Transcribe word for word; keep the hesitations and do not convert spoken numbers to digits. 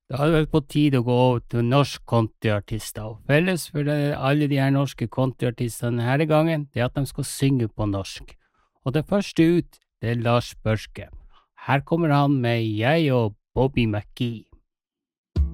Da er det vel på tide å gå over til norsk countryartister, og felles for det, alle de her norske countryartistene denne gangen, det er at de skal synge på norsk. Og det første ut, det er Lars Børske. Her kommer han med Jeg og Bobby McGee.